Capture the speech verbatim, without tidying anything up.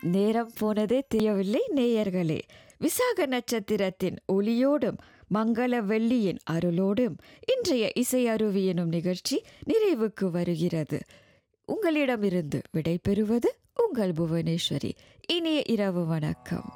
நேரம் போனதே தெரியவில்லை நேயர்களே. விசாக நட்சத்திரத்தின் ஒளியோடும் மங்கள வெள்ளியின் அருளோடும் இன்றைய இசை அருவி எனும் நிகழ்ச்சி நிறைவுக்கு வருகிறது. உங்களிடமிருந்து விடை பெறுவது உங்கள் புவனேஸ்வரி. இனிய இரவு வணக்கம்.